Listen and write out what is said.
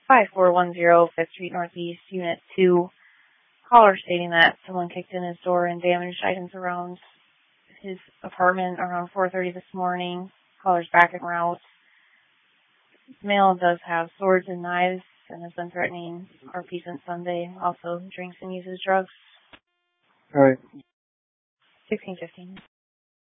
5410 5th Street Northeast, Unit 2. Caller stating that someone kicked in his door and damaged items around his apartment around 4:30 this morning. Caller's back en route. This male does have swords and knives and has been threatening our peace on Sunday. Also drinks and uses drugs. All right. 1615.